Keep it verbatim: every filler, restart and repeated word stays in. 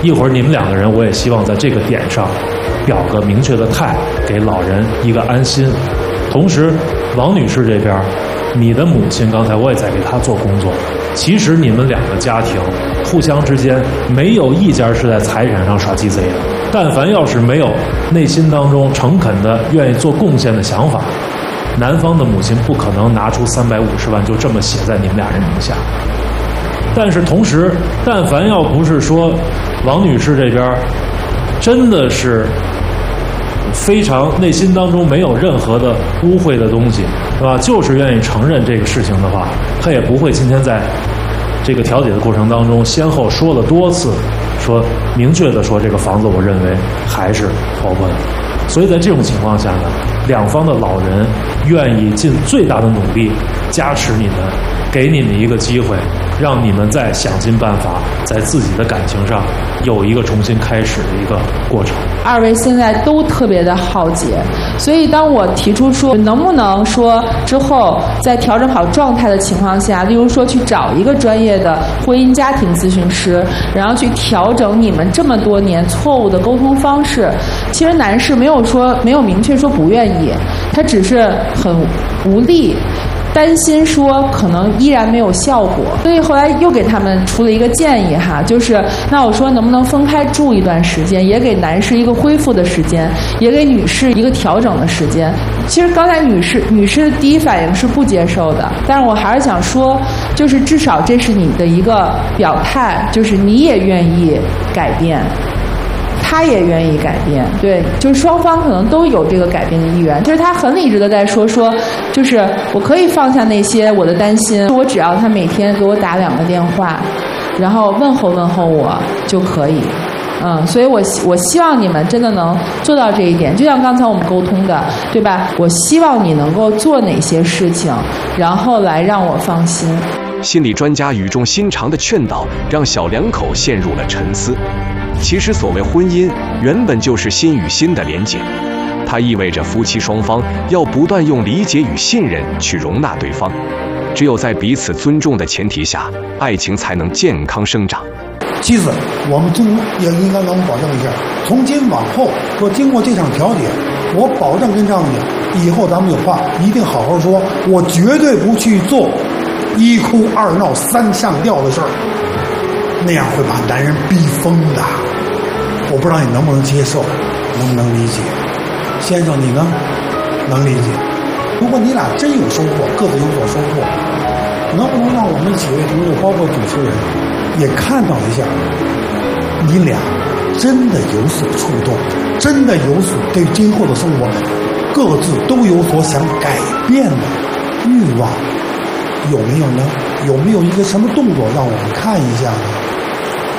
一会儿你们两个人，我也希望在这个点上表个明确的态，给老人一个安心。同时，王女士这边，你的母亲刚才我也在给她做工作。其实你们两个家庭互相之间没有一家是在财产上耍鸡贼的。但凡要是没有内心当中诚恳的愿意做贡献的想法，男方的母亲不可能拿出三百五十万就这么写在你们俩人名下。但是同时，但凡要不是说王女士这边真的是非常内心当中没有任何的污秽的东西，是吧？就是愿意承认这个事情的话，他也不会今天在这个调解的过程当中先后说了多次，说明确的说这个房子我认为还是婆婆的。所以在这种情况下呢，两方的老人愿意尽最大的努力加持你们，给你们一个机会，让你们再想尽办法在自己的感情上有一个重新开始的一个过程。 二位现在都特别的好结，所以当我提出说能不能说之后在调整好状态的情况下，例如说去找一个专业的婚姻家庭咨询师，然后去调整你们这么多年错误的沟通方式，其实男士没有说没有明确说不愿意，他只是很无力，担心说可能依然没有效果，所以后来又给他们出了一个建议哈，就是那我说能不能分开住一段时间，也给男士一个恢复的时间，也给女士一个调整的时间。其实刚才女士女士的第一反应是不接受的，但是我还是想说，就是至少这是你的一个表态，就是你也愿意改变，他也愿意改变，对，就是双方可能都有这个改变的意愿。就是他很理智的在说说，就是我可以放下那些我的担心，我只要他每天给我打两个电话，然后问候问候我就可以。嗯，所以我我希望你们真的能做到这一点，就像刚才我们沟通的，对吧？我希望你能够做哪些事情，然后来让我放心。 心理专家语重心长的劝导，让小两口陷入了沉思。其实所谓婚姻，原本就是心与心的连结，它意味着夫妻双方要不断用理解与信任去容纳对方，只有在彼此尊重的前提下，爱情才能健康生长。 其次，我们中也应该能保证一下，从今往后说，经过这场调解，我保证跟丈夫讲，以后咱们有话一定好好说，我绝对不去做一哭二闹三上吊的事儿，那样会把男人逼疯的。我不知道你能不能接受，能不能理解？先生，你呢？能理解？如果你俩真有收获，各自有所收获，能不能让我们几位同志，包括主持人，也看到一下，你俩真的有所触动，真的有所对今后的生活各自都有所想改变的欲望，有没有呢？有没有一个什么动作让我们看一下呢？